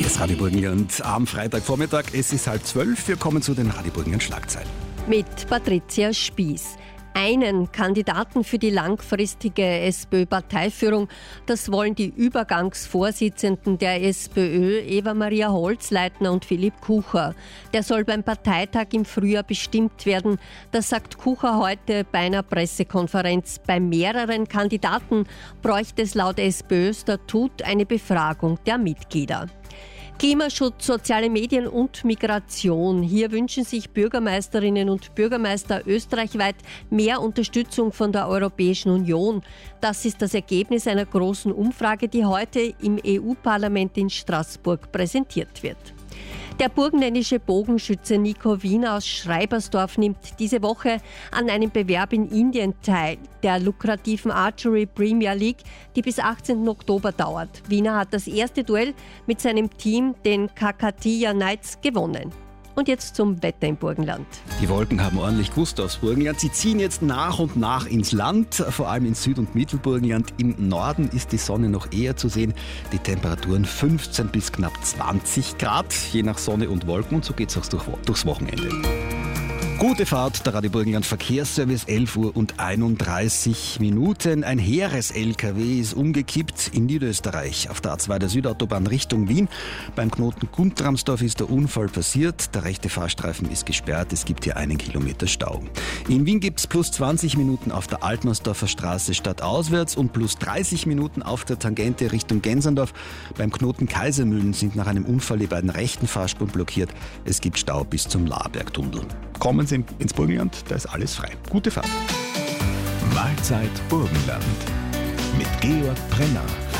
Hier ist Radio Burgenland am Freitagvormittag. Es ist 11:30. Wir kommen zu den Radio Burgenland Schlagzeilen. Mit Patricia Spieß. Einen Kandidaten für die langfristige SPÖ-Parteiführung, das wollen die Übergangsvorsitzenden der SPÖ, Eva-Maria Holzleitner und Philipp Kucher. Der soll beim Parteitag im Frühjahr bestimmt werden. Das sagt Kucher heute bei einer Pressekonferenz. Bei mehreren Kandidaten bräuchte es laut SPÖ-Statut eine Befragung der Mitglieder. Klimaschutz, soziale Medien und Migration. Hier wünschen sich Bürgermeisterinnen und Bürgermeister österreichweit mehr Unterstützung von der Europäischen Union. Das ist das Ergebnis einer großen Umfrage, die heute im EU-Parlament in Straßburg präsentiert wird. Der burgenländische Bogenschütze Nico Wiener aus Schreibersdorf nimmt diese Woche an einem Bewerb in Indien teil, der lukrativen Archery Premier League, die bis 18. Oktober dauert. Wiener hat das erste Duell mit seinem Team, den Kakatiya Knights, gewonnen. Und jetzt zum Wetter im Burgenland. Die Wolken haben ordentlich Gusto aufs Burgenland. Sie ziehen jetzt nach und nach ins Land, vor allem in Süd- und Mittelburgenland. Im Norden ist die Sonne noch eher zu sehen. Die Temperaturen 15 bis knapp 20 Grad, je nach Sonne und Wolken. Und so geht es auch durchs Wochenende. Gute Fahrt, der Radio Burgenland Verkehrsservice, 11:31 Uhr. Ein Heeres-LKW ist umgekippt in Niederösterreich auf der A2 der Südautobahn Richtung Wien. Beim Knoten Guntramsdorf ist der Unfall passiert. Der rechte Fahrstreifen ist gesperrt. Es gibt hier 1 Kilometer Stau. In Wien gibt es plus 20 Minuten auf der Altmannsdorfer Straße stadtauswärts und plus 30 Minuten auf der Tangente Richtung Gensendorf. Beim Knoten Kaisermühlen sind nach einem Unfall die beiden rechten Fahrspuren blockiert. Es gibt Stau bis zum Laarbergtunnel. Kommen Sie ins Burgenland, da ist alles frei. Gute Fahrt. Mahlzeit Burgenland mit Georg Brenner.